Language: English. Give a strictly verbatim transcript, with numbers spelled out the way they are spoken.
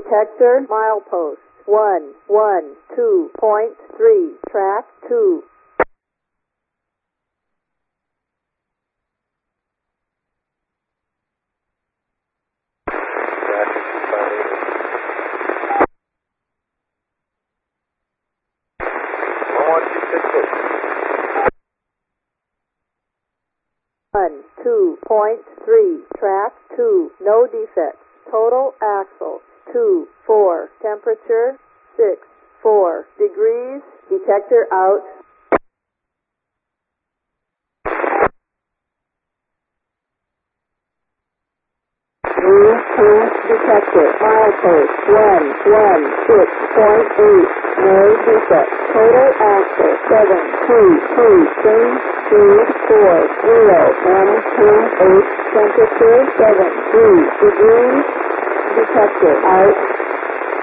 detector, milepost, one, one, two point three, track two. One, two point three, track two, no defects. Total axle, two, four. Temperature, six, four degrees. Detector out. Three, two, detector, milepost, one, one, six point eight. No defects. Total axle, seven, two, two, three, two, four, zero, M two eight. Temperature, seven, three degrees. Detector out.